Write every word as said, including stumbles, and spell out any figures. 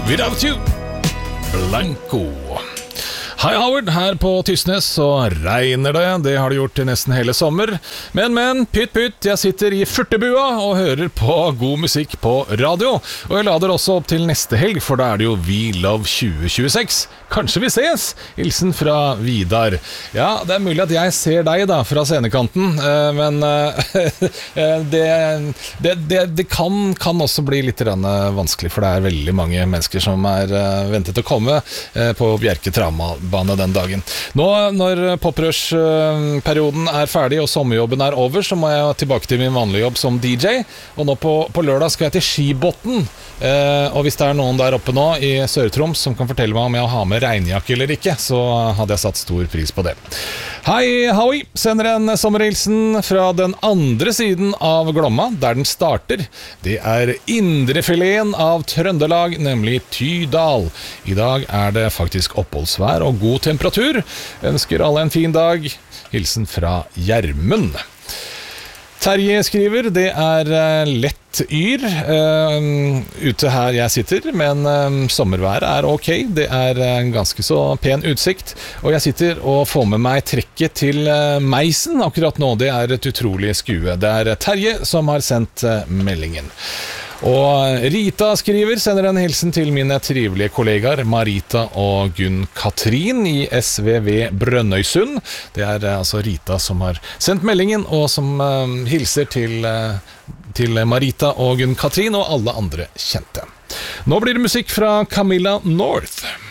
Without You, Blanco. Hei Howard, her på Tysnes så regner det, det har det gjort til nesten hele sommer. Men, men, pytt, pytt, jeg sitter i furtebua og hører på god musikk på radio. Og jeg lader også opp til neste helg, for da er det jo We Love tjue tjueseks. Kanskje vi ses? Hilsen fra Vidar. Ja, det er mulig at jeg ser deg da, fra scenekanten, men det, det, det, det kan, kan også bli litt vanskelig, for det er veldig mange mennesker som er ventet å komme på Bjerke Travbane den dagen. Nå når poprush-perioden er ferdig og sommerjobben er over, så må jeg tilbake til min vanlige jobb som D J. Og nå på, på lørdag skal jeg til Skibotn. Eh, og hvis det er noen der oppe nå i Sør-Troms som kan fortelle meg om jeg har med regnjakke eller ikke, så hadde jeg satt stor pris på det. Hei Howie, sender en sommerhilsen fra den andre siden av Glomma, der den starter. Det er indrefileten av Trøndelag, nemlig Tydal. I dag er det faktisk oppholdsvær og god temperatur. Ønsker alle en fin dag. Hilsen fra Gjermund. Terje skriver, det er lett yr uh, ute her jeg sitter, men uh, sommerværet er ok. Det er uh, ganske så pen utsikt, og jeg sitter og får med meg trekket til uh, meisen akkurat nå. Det er et utrolig skue. Det er Terje som har sendt uh, meldingen. Og Rita skriver, sender en hilsen til mine trivelige kollegaer Marita og Gunn Katrin i S V V Brønnøysund. Det er altså Rita som har sendt meldingen, og som uh, hilser til, uh, til Marita og Gunn Katrin og alle andre kjente. Nå blir det musikk fra Camilla North.